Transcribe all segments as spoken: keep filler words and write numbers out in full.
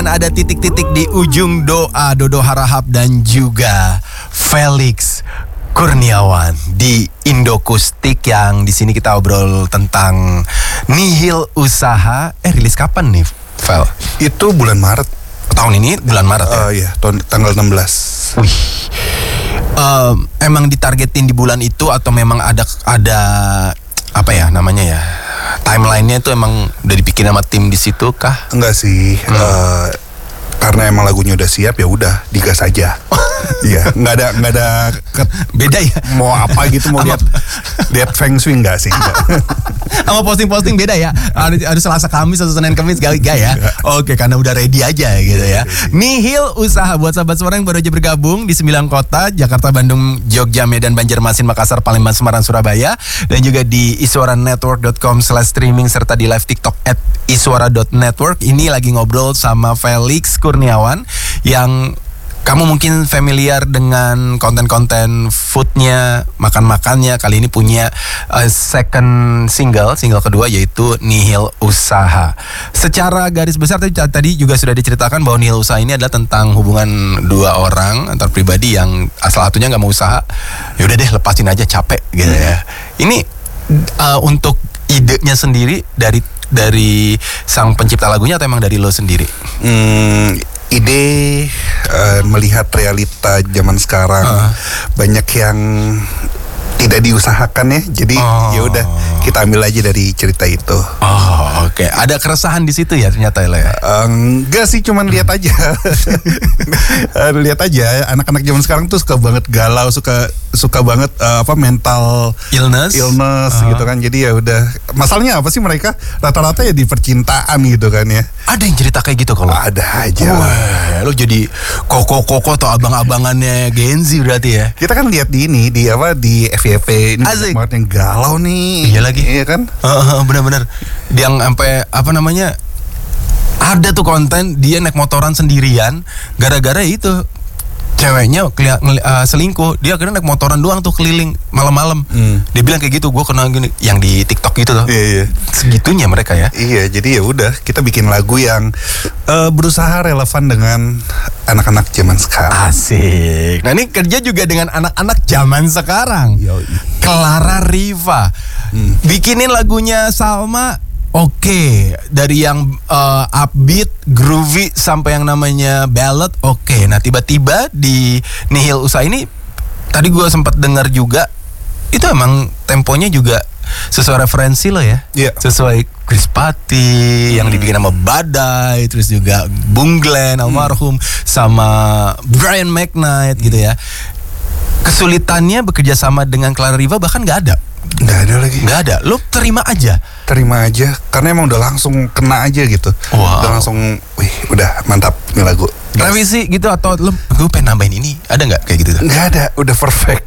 kemudian ada titik-titik di ujung doa Dodo Harahap dan juga Felix Kurniawan di Indokustik, yang di sini kita obrol tentang Nihil Usaha. Eh rilis kapan nih, Fel? Itu bulan Maret. Tahun ini bulan Maret ya? Uh, iya, tahun, tanggal enam belas. Wih. Um, emang ditargetin di bulan itu atau memang ada ada apa ya namanya ya? Timeline-nya itu emang udah dipikirin sama tim di situ kah? Enggak sih. Hmm. Uh, karena emang lagunya udah siap, ya udah digas aja. Iya, nggak ada nggak ada ke, beda ya. Mau apa gitu, mau lihat lihat feng shui nggak sih? Sama posting-posting beda ya. Ada, ada Selasa Kamis atau Senin Kamis gak, gak ya? Oke, karena udah ready aja gitu ya. Nihil Usaha buat sahabat suara yang baru aja bergabung di sembilan kota, Jakarta, Bandung, Jogja, Medan, Banjarmasin, Makassar, Palembang, Semarang, Surabaya, dan juga di iswara network dot com slash streaming serta di live TikTok at iswara dot network. Ini lagi ngobrol sama Felix Kurniawan yang kamu mungkin familiar dengan konten-konten foodnya, makan-makannya. Kali ini punya uh, second single, single kedua yaitu Nihil Usaha. Secara garis besar tadi, tadi juga sudah diceritakan bahwa Nihil Usaha ini adalah tentang hubungan dua orang antar pribadi yang salah satunya nggak mau usaha. Yaudah deh, lepasin aja, capek gitu ya. Ini uh, untuk idenya sendiri dari dari sang pencipta lagunya atau emang dari lo sendiri? Hmm, ide uh, melihat realita zaman sekarang, uh. banyak yang tidak diusahakan ya, jadi oh. ya udah kita ambil aja dari cerita itu. Oh oke, okay. Ada keresahan di situ ya ternyata ya? Uh, enggak sih, cuman lihat aja, uh, lihat aja anak-anak zaman sekarang tuh suka banget galau, suka suka banget uh, apa mental illness, illness uh-huh. gitu kan. Jadi ya udah, masalahnya apa sih, mereka rata-rata ya di percintaan gitu kan ya. Ada yang cerita kayak gitu kalau? Ada aja. Wah, lo jadi koko-koko atau abang-abangannya Gen Z berarti ya? Kita kan lihat di ini, di apa, di F Y P ini banget yang galau nih. Iya lagi. Iya kan? Uh, bener-bener. Yang sampai apa namanya? Ada tuh konten dia naik motoran sendirian gara-gara itu ceweknya keli- uh, selingkuh. Dia akhirnya naik motoran doang tuh keliling malam-malam. Hmm. Dia bilang kayak gitu, gue kenal gini, yang di TikTok gitu tuh. Iya, iya. Segitunya mereka ya. Iya, jadi ya udah kita bikin lagu yang uh, berusaha relevan dengan anak-anak zaman sekarang. Asik. Nah ini kerja juga dengan anak-anak zaman sekarang. Yoi. Clara Riva hmm. bikinin lagunya Salma. Oke, okay. Dari yang uh, upbeat, groovy sampai yang namanya ballad, oke. Okay. Nah tiba-tiba di Nihil Usaha ini, tadi gue sempat dengar juga, itu emang temponya juga sesuai referensi lo ya, yeah. Sesuai Chris Patti hmm. yang dibikin sama Badai, terus juga Bung Glenn almarhum hmm. sama Brian McKnight hmm. gitu ya. Kesulitannya bekerja sama dengan Clara Riva bahkan nggak ada. Nggak ada lagi. Nggak ada. Lo terima aja. Terima aja. Karena emang udah langsung kena aja gitu. Wow. Udah langsung, wih, udah mantap nih lagu. Revisi gitu atau lo, gue pengen nambahin ini, ada nggak kayak gitu? Nggak ada. Udah perfect.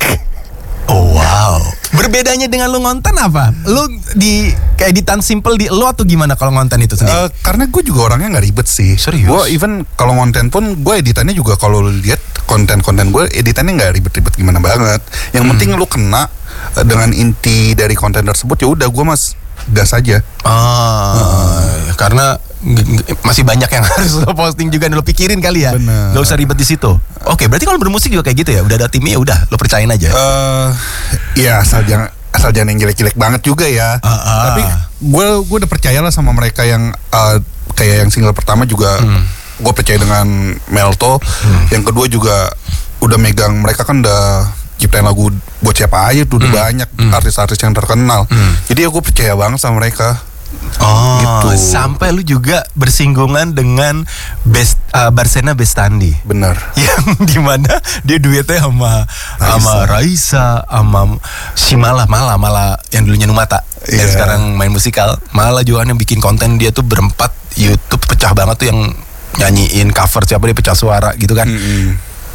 Oh wow. Berbedanya dengan lo ngonten apa? Lo di kayak editan simple di lo atau gimana kalau ngonten itu sendiri? Uh, karena gue juga orangnya nggak ribet sih. Serius? Gue even kalau ngonten pun gue editannya juga, kalau lihat konten-konten gue editannya nggak ribet-ribet gimana banget. Yang hmm. penting lo kena dengan inti dari konten tersebut, ya udah gue mas gas aja. Ah, uh. Karena masih banyak yang harus lo posting juga, lo pikirin kali ya. Bener. Gak usah ribet di situ. Oke, berarti kalau bermusik juga kayak gitu ya. Udah ada timnya, udah lo percayain aja. Uh, ya asal jangan asal jangan yang jelek-jelek banget juga ya. Uh, uh. Tapi gue gue udah percaya lah sama mereka yang uh, kayak yang single pertama juga. Hmm. Gue percaya dengan Melto. Hmm. Yang kedua juga udah megang, mereka kan udah ciptain lagu buat siapa aja tuh, udah hmm. banyak hmm. artis-artis yang terkenal. Hmm. Jadi ya gue percaya banget sama mereka. Oh, gitu. Sampai lu juga bersinggungan dengan Best, uh, Barsena Bestandi. Bener. Yang dimana dia duetnya sama Raisa. sama Raisa, sama si Mala, Mala, Mala yang dulunya Numata. Yeah. Dan sekarang main musikal. Mala juga yang bikin konten dia tuh berempat, YouTube pecah banget tuh, yang nyanyiin cover siapa dia pecah suara gitu kan. Mm-hmm.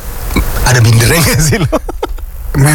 Ada mindernya gak sih lo? Men,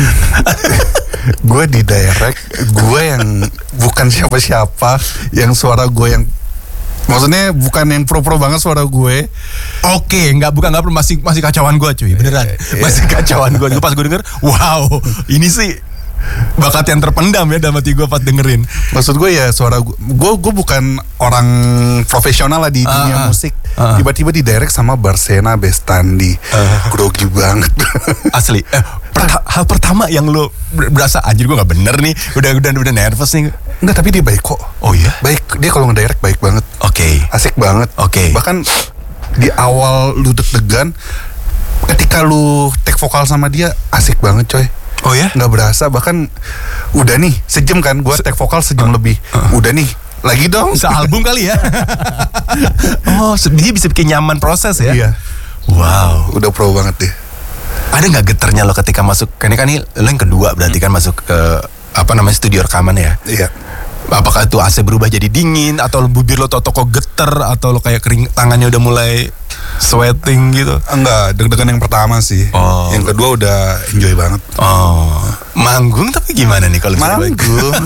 gue di direct, gue yang bukan siapa-siapa, yang suara gue yang, maksudnya bukan yang pro-pro banget suara gue. Oke, nggak bukan nggak masih masih kacauan gue cuy, beneran, masih kacauan gue. Pas gue denger, wow, ini sih bakat yang terpendam ya dalam hati gue pas dengerin. Maksud gue ya suara gue, gue, gue bukan orang profesional lah di dunia uh, musik. Uh, Tiba-tiba didirect sama Barsena Bestandi, uh, grogi banget. Asli. Eh, perta- hal pertama yang lo berasa anjir gue nggak bener nih, udah udah udah nervous nih. Enggak, tapi dia baik kok. Oh iya. Baik, dia kalau ngedirect baik banget. Oke. Okay. Asik banget. Oke. Okay. Bahkan di awal lu deg-degan, ketika lu take vokal sama dia asik banget coy. Oh ya? Nggak berasa, bahkan udah nih sejam kan, gue take vokal sejam uh, lebih. Uh, udah nih, lagi dong. Sealbum kali ya. Oh, dia bisa bikin nyaman proses ya? Iya. Wow. Udah pro banget deh. Ada nggak getarnya lo ketika masuk? Ini kan ini lo yang kedua berarti kan masuk ke apa namanya studio rekaman ya? Iya. Apakah itu A C berubah jadi dingin atau bibir lo toko geter atau lo kayak kering tangannya udah mulai sweating gitu? Enggak, deg-degan yang pertama sih. Oh. Yang kedua udah enjoy banget. Oh. Manggung tapi gimana nih kalau manggung?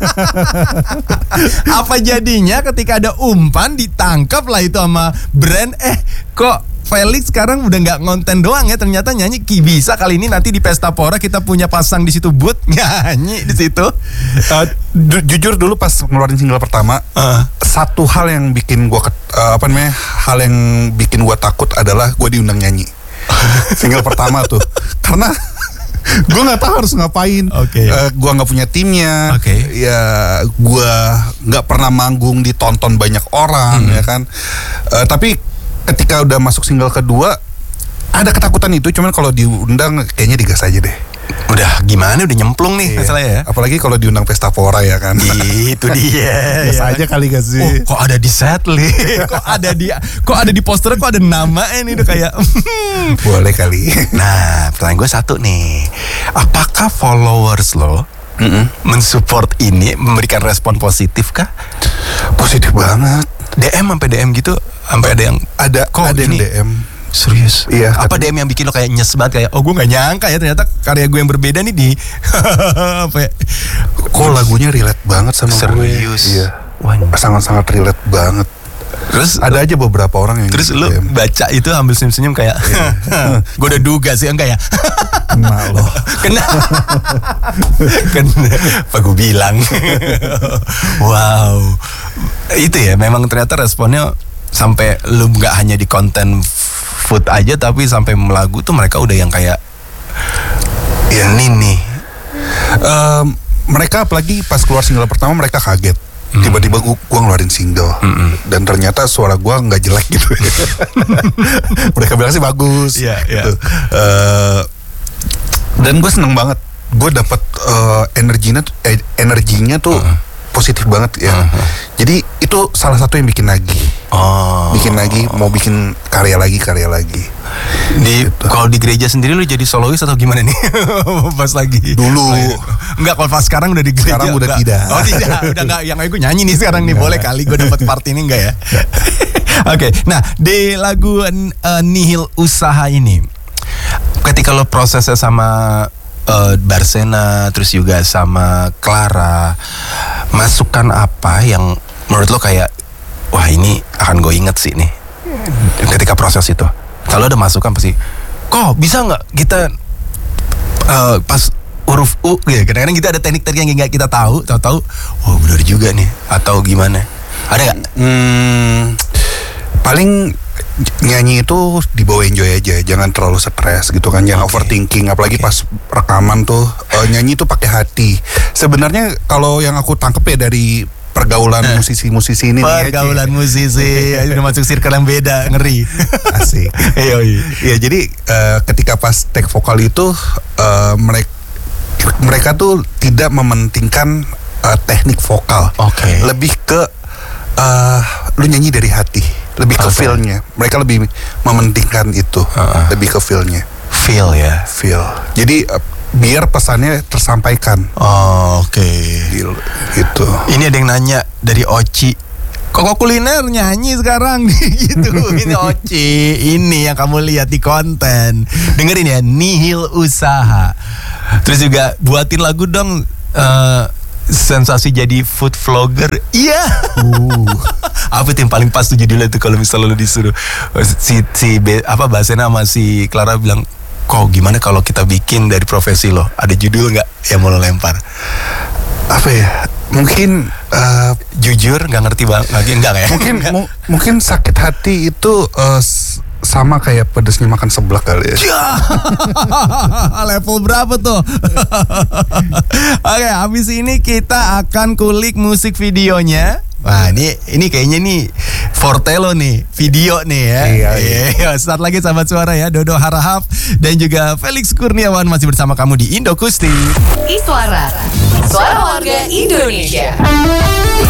Apa jadinya ketika ada umpan ditangkap lah itu sama brand, eh kok Felix sekarang udah nggak ngonten doang ya, ternyata nyanyi bisa kali ini nanti di Pesta Pora kita punya pasang di situ booth nyanyi di situ. Uh, ju- jujur dulu pas ngeluarin single pertama, uh. satu hal yang bikin gua ket- uh, apa namanya hal yang bikin gua takut adalah gua diundang nyanyi. Single pertama tuh, karena gue nggak tahu harus ngapain. Okay. Uh, gue nggak punya timnya. Okay. Ya gue nggak pernah manggung ditonton banyak orang, hmm. ya kan. Uh, tapi ketika udah masuk single kedua ada ketakutan itu, cuman kalau diundang kayaknya digas aja deh. Udah gimana, udah nyemplung nih iya. masalahnya ya. Apalagi kalau diundang Pesta Pora ya kan. Itu dia. Gas ya aja kali gak sih. Oh, kok ada di setlist, kok ada di kok ada di poster, kok ada namanya nih udah kayak. Boleh kali. Nah, pertanyaan gue satu nih. Apakah followers lo mm-hmm. mensupport ini, memberikan respon positif kah? Positif banget. D M sampai D M gitu, sampai ada yang ada kok ada yang D M. Serius? Iya. Apa D M yang bikin lo kayak nyes banget, kayak oh gue nggak nyangka ya ternyata karya gue yang berbeda nih di apa ya? Kok lagunya relate banget sama serius? gue. Serius? Iya. Sangat-sangat relate banget. Terus ada aja beberapa orang yang terus lu baca itu ambil senyum-senyum kayak gue udah duga sih, enggak ya? Kena loh. Kena. Kena. Apa gue bilang? Wow. Itu ya, memang ternyata responnya sampai lu nggak hanya di konten food aja, tapi sampai lagu tuh mereka udah yang kayak ya ini nih. Um, mereka apalagi pas keluar single pertama mereka kaget. Mm. Tiba-tiba gua, gua ngeluarin single. Mm-mm. Dan ternyata suara gua nggak jelek gitu. Mereka bilang sih bagus. Yeah, yeah. Gitu. Uh, dan gue seneng banget. Gue dapet uh, energinya, eh, energinya tuh uh-huh. positif banget ya. Uh-huh. Jadi itu salah satu yang bikin lagi. Oh. Bikin lagi, mau bikin karya lagi, karya lagi. Di gitu. Kalau di gereja sendiri lu jadi solois atau gimana nih? Pas lagi. Dulu. Enggak, kalau pas sekarang udah di gereja. Sekarang udah enggak. tidak. Oh tidak, udah enggak. Yang gue nyanyi nih sekarang nih, boleh kali gue dapat part ini enggak ya? Oke, okay. Nah di lagu uh, Nihil Usaha ini, ketika lo prosesnya sama uh, Barsena, terus juga sama Clara, masukan apa yang menurut lo kayak wah ini akan gue inget sih nih ketika proses itu? Kalau ada masukan pasti, kok bisa nggak kita uh, pas huruf U gitu, kadang-kadang kita ada teknik-teknik yang nggak kita tahu, tahu-tahu, wah benar juga nih, atau gimana? Ada nggak? Hmm, paling nyanyi itu dibawa enjoy aja, jangan terlalu stres gitu kan, jangan okay. overthinking, apalagi okay. pas rekaman tuh uh, nyanyi itu pakai hati. Sebenarnya kalau yang aku tangkep ya dari pergaulan nah, musisi-musisi ini pergaulan nih, musisi udah masuk circle yang beda, ngeri. Asik. Iya, iya. Jadi uh, ketika pas take vokal itu uh, mereka mereka tuh tidak mementingkan uh, teknik vokal, okay. lebih ke uh, lu nyanyi dari hati, lebih ke okay. feel-nya. Mereka lebih mementingkan itu, uh-uh. lebih ke feel-nya. Feel ya, feel. Jadi uh, biar pesannya tersampaikan. Oh, oke. Okay. Gitu. Ini ada yang nanya dari Oci, kok kuliner nyanyi sekarang gitu. Ini Oci, ini yang kamu lihat di konten. Dengerin ya, Nihil Usaha. Terus juga buatin lagu dong, uh, sensasi jadi food vlogger. Iya. Uh. Apa yang paling pas tuh judulnya tuh kalau misalnya lu disuruh si si be, apa Barsena sama si Clara bilang kok gimana kalau kita bikin dari profesi lo? Ada judul nggak yang mau lo lempar? Apa ya? Mungkin uh, jujur nggak ngerti banget lagi enggak ya? Mungkin mu- mungkin sakit hati itu uh, s- sama kayak pedesnya makan seblak kali ya. Level berapa tuh? Oke, habis ini kita akan kulik musik videonya. Wah, ini ini kayaknya nih forte lo nih, video nih ya. Iya, iya. Iya, start lagi sahabat suara ya. Dodo Harahap dan juga Felix Kurniawan masih bersama kamu di Indokustik. Iswara, suara warga Indonesia.